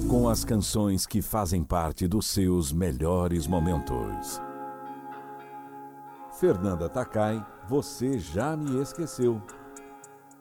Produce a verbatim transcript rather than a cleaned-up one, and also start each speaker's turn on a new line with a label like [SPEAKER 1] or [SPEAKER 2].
[SPEAKER 1] com as canções que fazem parte dos seus melhores momentos. Fernanda Takai, Você Já Me Esqueceu.